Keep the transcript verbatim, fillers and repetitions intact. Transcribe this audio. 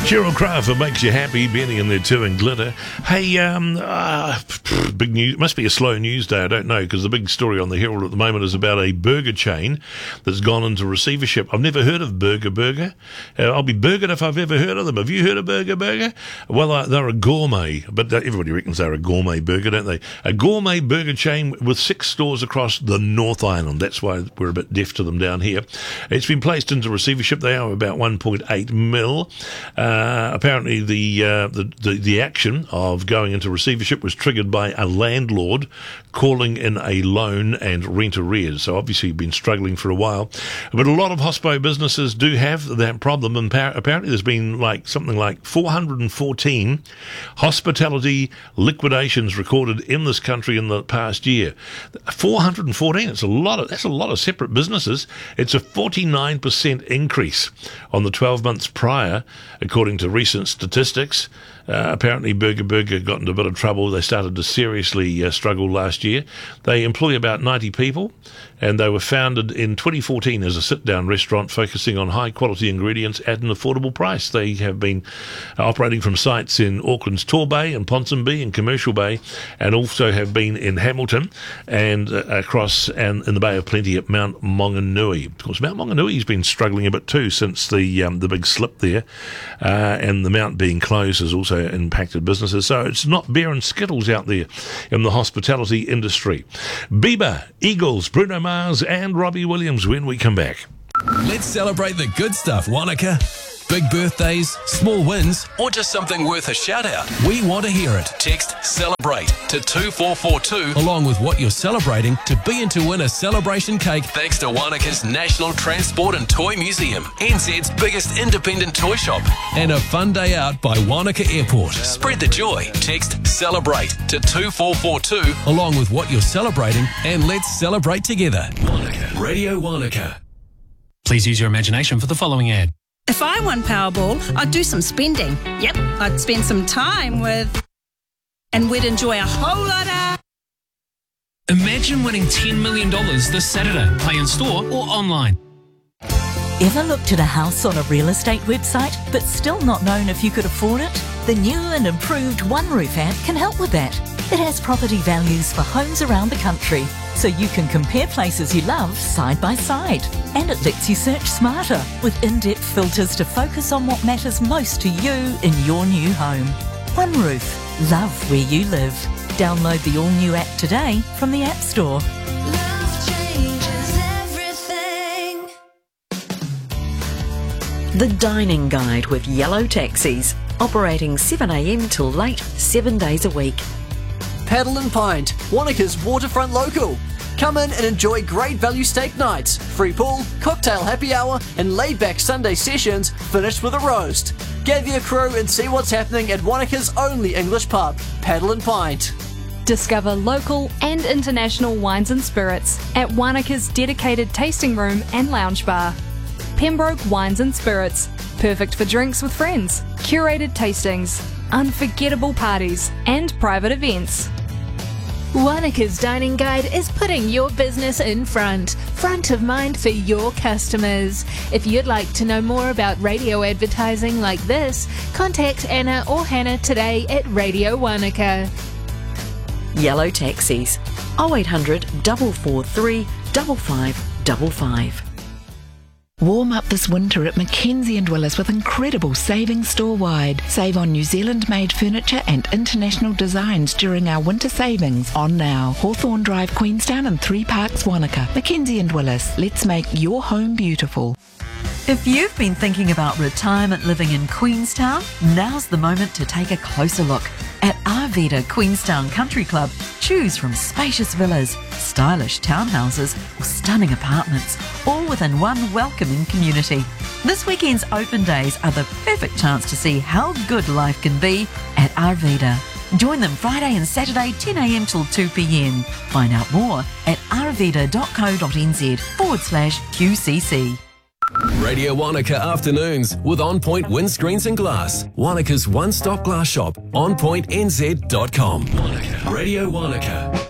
Cheryl Crow, if it makes you happy, Benny in there too, and Glitter. Hey, um, uh, big news. Must be a slow news day. I don't know, because the big story on the Herald at the moment is about a burger chain that's gone into receivership. I've never heard of Burger Burger. Uh, I'll be burgered if I've ever heard of them. Have you heard of Burger Burger? Well, uh, they're a gourmet, but everybody reckons they're a gourmet burger, don't they? A gourmet burger chain with six stores across the North Island. That's why we're a bit deaf to them down here. It's been placed into receivership. They are about one point eight mil. Uh, apparently, the, uh, the the the action of going into receivership was triggered by a landlord calling in a loan and rent arrears. So obviously, you've been struggling for a while. But a lot of hospo businesses do have that problem. And par- apparently, there's been like something like four hundred fourteen hospitality liquidations recorded in this country in the past year. four hundred fourteen. It's a lot of that's a lot of separate businesses. It's a forty-nine percent increase on the twelve months prior, according to recent statistics. Uh, apparently, Burger Burger got into a bit of trouble. They started to seriously uh, struggle last year. They employ about ninety people, and they were founded in twenty fourteen as a sit-down restaurant focusing on high-quality ingredients at an affordable price. They have been uh, operating from sites in Auckland's Tor Bay and Ponsonby and Commercial Bay, and also have been in Hamilton and uh, across and in the Bay of Plenty at Mount Maunganui. Of course, Mount Maunganui's been struggling a bit too since the um, the big slip there, uh, and the Mount being closed has also impacted businesses. So it's not beer and skittles out there in the hospitality industry. Bieber, Eagles, Bruno Mars and Robbie Williams when we come back. Let's celebrate the good stuff, Wanaka. Big birthdays, small wins, or just something worth a shout out. We want to hear it. Text CELEBRATE to two four four two along with what you're celebrating to be in to win a celebration cake thanks to Wanaka's National Transport and Toy Museum, N Z's biggest independent toy shop, and a fun day out by Wanaka Airport. Spread the joy. Text CELEBRATE to two four four two along with what you're celebrating, and let's celebrate together. Wanaka. Radio Wanaka. Please use your imagination for the following ad. If I won Powerball, I'd do some spending. Yep, I'd spend some time with... and we'd enjoy a whole lot of... Imagine winning ten million dollars this Saturday. Play in store or online. Ever looked at a house on a real estate website but still not known if you could afford it? The new and improved One Roof app can help with that. It has property values for homes around the country, so you can compare places you love side by side. And it lets you search smarter with in-depth filters to focus on what matters most to you in your new home. One Roof. Love where you live. Download the all-new app today from the App Store. Love changes everything. The Dining Guide with Yellow Taxis. Operating seven a m till late, seven days a week. Paddle and Pint, Wanaka's waterfront local. Come in and enjoy great value steak nights, free pool, cocktail happy hour, and laid-back Sunday sessions finished with a roast. Gather your crew and see what's happening at Wanaka's only English pub, Paddle and Pint. Discover local and international wines and spirits at Wanaka's dedicated tasting room and lounge bar. Pembroke Wines and Spirits, perfect for drinks with friends, curated tastings, unforgettable parties, and private events. Wanaka's Dining Guide is putting your business in front, front of mind for your customers. If you'd like to know more about radio advertising like this, contact Anna or Hannah today at Radio Wanaka. Yellow Taxis. oh eight hundred, four four three, five five five five. Warm up this winter at Mackenzie and Willis with incredible savings store-wide. Save on New Zealand-made furniture and international designs during our winter savings. On now. Hawthorne Drive, Queenstown and Three Parks, Wanaka. Mackenzie and Willis. Let's make your home beautiful. If you've been thinking about retirement living in Queenstown, now's the moment to take a closer look. At Arvida Queenstown Country Club, choose from spacious villas, stylish townhouses or stunning apartments, all within one welcoming community. This weekend's open days are the perfect chance to see how good life can be at Arvida. Join them Friday and Saturday ten a m till two p m. Find out more at arvida.co.nz forward slash QCC. Radio Wanaka Afternoons with On Point Windscreens and Glass. Wanaka's one-stop glass shop, on point n z dot com. Radio Wanaka.